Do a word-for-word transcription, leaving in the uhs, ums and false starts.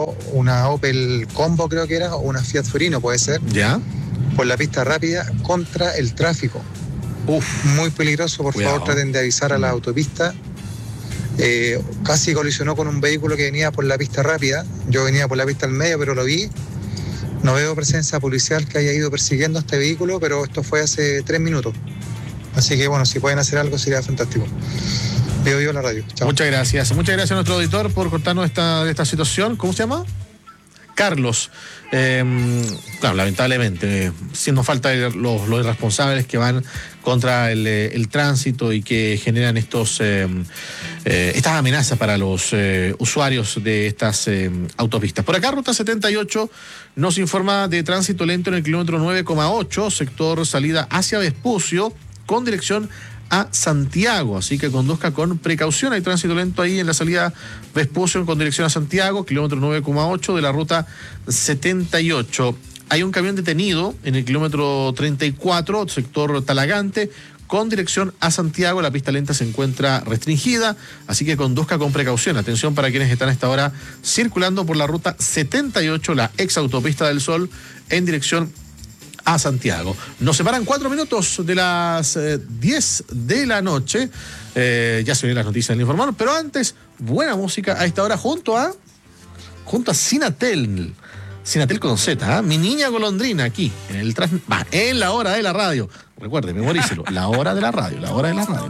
una Opel Combo, creo que era, o una Fiat Fiorino, puede ser. ¿Ya? Por la pista rápida contra el tráfico. Uf. Muy peligroso, por Cuidado. favor traten de avisar a la autopista. Eh, casi colisionó con un vehículo que venía por la pista rápida. Yo venía por la pista al medio, pero lo vi. No veo presencia policial que haya ido persiguiendo a este vehículo, pero esto fue hace tres minutos. Así que bueno, si pueden hacer algo sería fantástico. Veo yo la radio. Chao. Muchas gracias. Muchas gracias a nuestro auditor por contarnos esta, esta situación. ¿Cómo se llama? Carlos. Eh, claro, lamentablemente, siendo falta de los, los irresponsables que van contra el, el tránsito y que generan estos eh, eh, estas amenazas para los eh, usuarios de estas eh, autopistas. Por acá, Ruta setenta y ocho nos informa de tránsito lento en el kilómetro nueve coma ocho, sector salida hacia Vespucio, con dirección a Santiago, así que conduzca con precaución. Hay tránsito lento ahí en la salida Vespucio con dirección a Santiago, kilómetro nueve coma ocho de la ruta setenta y ocho. Hay un camión detenido en el kilómetro treinta y cuatro, sector Talagante, con dirección a Santiago. La pista lenta se encuentra restringida, así que conduzca con precaución. Atención para quienes están a esta hora circulando por la ruta setenta y ocho, la ex autopista del Sol, en dirección a Santiago. Nos separan cuatro minutos de las eh, diez de la noche. Eh, ya se vienen las noticias del Informador, pero antes, buena música a esta hora junto a junto a Sinatel. Sinatel con Z, ¿eh? Mi niña golondrina aquí, en el tras, bah, en la hora de la radio. Recuerde, memorícelo, la hora de la radio, la hora de la radio.